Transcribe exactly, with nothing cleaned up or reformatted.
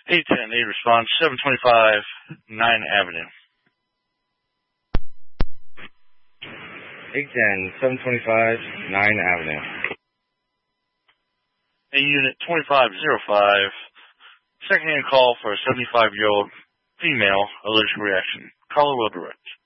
eight ten, eight response, seven twenty-five, nine Avenue. eight ten, seven twenty-five, nine Avenue. A unit twenty-five oh five, secondhand call for a seventy-five-year-old female allergic reaction. Caller will direct.